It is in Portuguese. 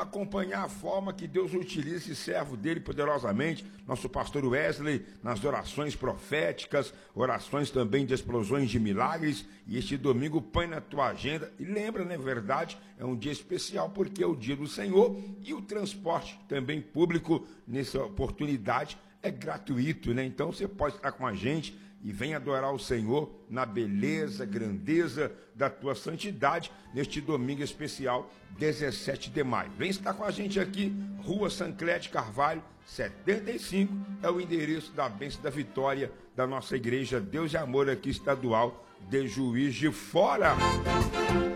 acompanhar a forma que Deus utiliza esse servo dele poderosamente, nosso pastor Wesley, nas orações proféticas, orações também de explosões de milagres. E este domingo põe na tua agenda e lembra, né, verdade, é um dia especial porque é o dia do Senhor e o transporte também público nessa oportunidade é gratuito, né? Então você pode estar com a gente e vem adorar o Senhor na beleza, grandeza da tua santidade neste domingo especial, 17 de maio. Vem estar com a gente aqui, Rua Sanclete Carvalho, 75, é o endereço da Bênção da Vitória da nossa igreja Deus e Amor aqui estadual de Juiz de Fora.